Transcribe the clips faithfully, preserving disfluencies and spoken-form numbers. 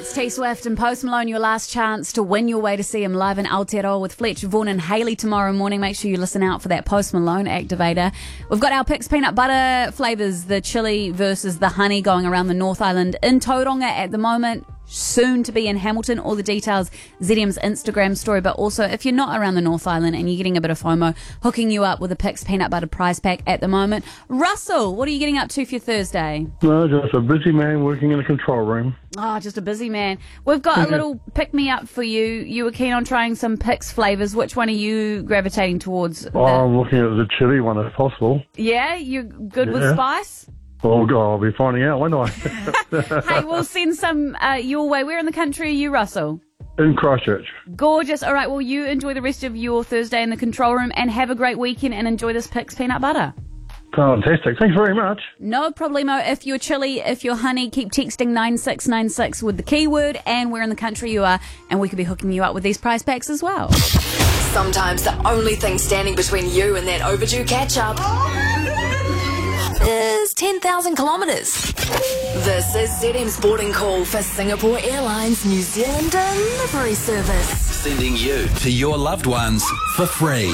It's T Swift and Post Malone, your last chance to win your way to see him live in Aotearoa with Fletcher, Vaughan and Hayley tomorrow morning. Make sure you listen out for that Post Malone activator. We've got our Picks peanut butter flavours, the chili versus the honey, going around the North Island in Tauranga at the moment. Soon to be in Hamilton. All the details, Z D M's Instagram story. But also, if you're not around the North Island and you're getting a bit of FOMO, hooking you up with a Picks peanut butter prize pack at the moment. Russell, what are you getting up to for your Thursday? Well, just a busy man working in a control room. Oh, just a busy man. We've got a little pick-me-up for you. You were keen on trying some Picks flavours. Which one are you gravitating towards? Oh, I'm looking at the chili one if possible. Yeah? You good Yeah. with spice? Oh, God, I'll be finding out, won't I? Hey, we'll send some uh, your way. Where in the country are you, Russell? In Christchurch. Gorgeous. All right, well, you enjoy the rest of your Thursday in the control room and have a great weekend and enjoy this Picks peanut butter. Fantastic. Thanks very much. No problemo. If you're chili, if you're honey, keep texting nine six nine six with the keyword and where in the country you are, and we could be hooking you up with these prize packs as well. Sometimes the only thing standing between you and that overdue catch-up is ten thousand kilometres. This is Z M's boarding call for Singapore Airlines New Zealand delivery service. Sending you to your loved ones for free.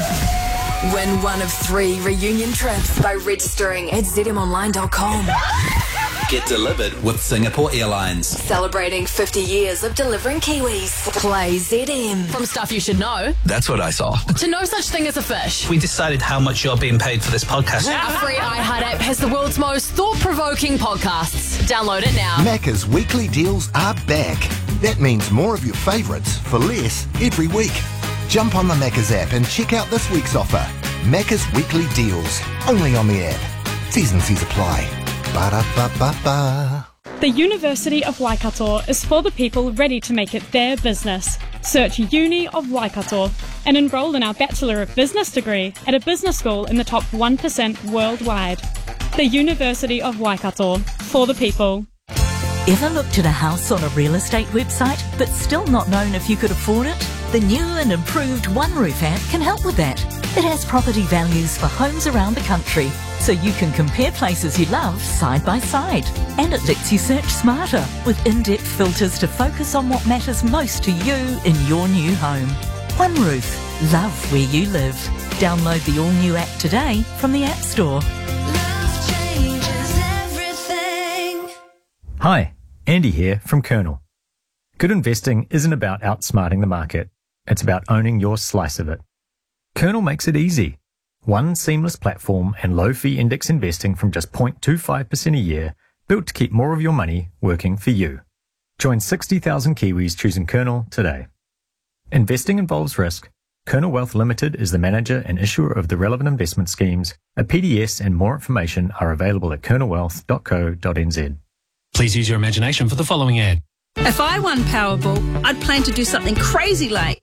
Win one of three reunion trips by registering at z m online dot com. Get delivered with Singapore Airlines. Celebrating fifty years of delivering Kiwis. Play Z M. From stuff you should know That's what I saw. to no such thing as a fish. We decided how much you're being paid for this podcast. Our free iHeart app has the world's most thought-provoking podcasts. Download it now. Macca's weekly deals are back. That means more of your favourites for less every week. Jump on the Macca's app and check out this week's offer. Macca's weekly deals, only on the app. T's and C's apply. Ba-da-ba-ba-ba. The University of Waikato is for the people ready to make it their business. Search Uni of Waikato and enrol in our Bachelor of Business degree at a business school in the top one percent worldwide. The University of Waikato, for the people. Ever looked at a house on a real estate website but still not known if you could afford it? The new and improved One Roof app can help with that. It has property values for homes around the country, so you can compare places you love side by side. And it lets you search smarter with in-depth filters to focus on what matters most to you in your new home. One Roof. Love where you live. Download the all-new app today from the App Store. Love changes everything. Hi, Andy here from Kernel. Good investing isn't about outsmarting the market. It's about owning your slice of it. Kernel makes it easy. One seamless platform and low-fee index investing from just zero point two five percent a year, built to keep more of your money working for you. Join sixty thousand Kiwis choosing Kernel today. Investing involves risk. Kernel Wealth Limited is the manager and issuer of the relevant investment schemes. A P D S and more information are available at kernel wealth dot co dot n z. Please use your imagination for the following ad. If I won Powerball, I'd plan to do something crazy like.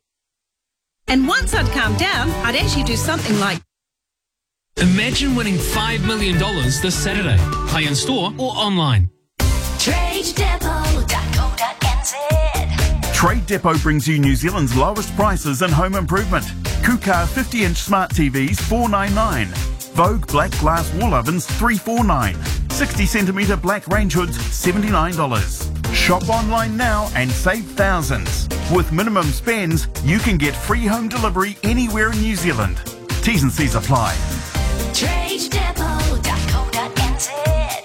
And once I'd calmed down, I'd actually do something like. Imagine winning five million dollars this Saturday. Play in store or online. trade depot dot co dot n z. Trade Depot brings you New Zealand's lowest prices in home improvement. Kuka fifty inch smart T Vs four ninety-nine. Vogue black glass wall ovens three forty-nine. sixty centimetre black range hoods seventy-nine dollars. Shop online now and save thousands. With minimum spends, you can get free home delivery anywhere in New Zealand. T's and C's apply. trade depot dot co dot n z.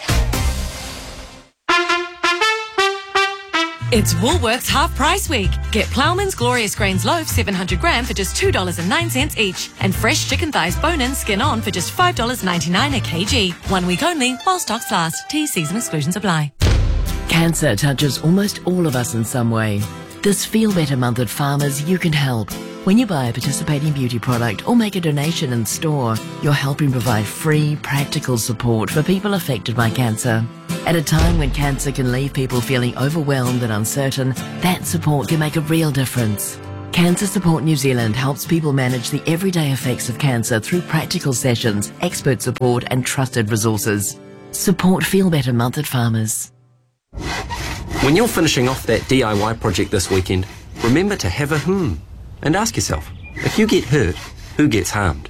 It's Woolworths Half Price Week. Get Ploughman's Glorious Grains Loaf seven hundred gram for just two dollars and nine cents each. And fresh chicken thighs bone-in skin on for just five dollars ninety-nine a kg. One week only while stocks last. T, C's and exclusions apply. Cancer touches almost all of us in some way. This Feel Better Month at Farmers, you can help. When you buy a participating beauty product or make a donation in store, you're helping provide free, practical support for people affected by cancer. At a time when cancer can leave people feeling overwhelmed and uncertain, that support can make a real difference. Cancer Support New Zealand helps people manage the everyday effects of cancer through practical sessions, expert support and trusted resources. Support Feel Better Month at Farmers. When you're finishing off that D I Y project this weekend, remember to have a hmm and ask yourself, if you get hurt, who gets harmed?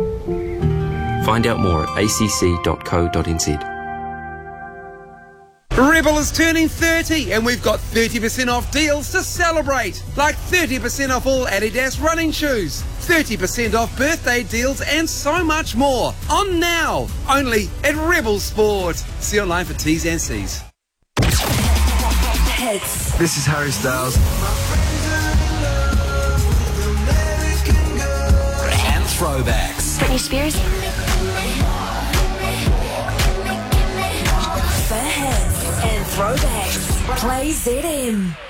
Find out more at a c c dot co dot n z. Rebel is turning thirty and we've got thirty percent off deals to celebrate. Like thirty percent off all Adidas running shoes, thirty percent off birthday deals and so much more. On now, only at Rebel Sport. See online for T's and C's. Hits. This is Harry Styles. And throwbacks. Britney Spears. For hits and throwbacks, play Z M.